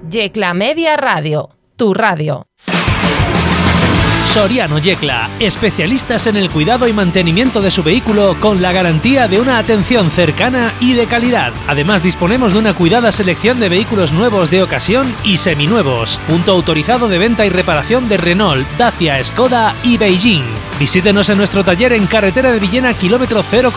Yecla Media Radio, tu radio. Soriano Yecla, especialistas en el cuidado y mantenimiento de su vehículo con la garantía de una atención cercana y de calidad. Además, disponemos de una cuidada selección de vehículos nuevos de ocasión y seminuevos. Punto autorizado de venta y reparación de Renault, Dacia, Skoda y Beijing. Visítenos en nuestro taller en carretera de Villena, kilómetro 0,.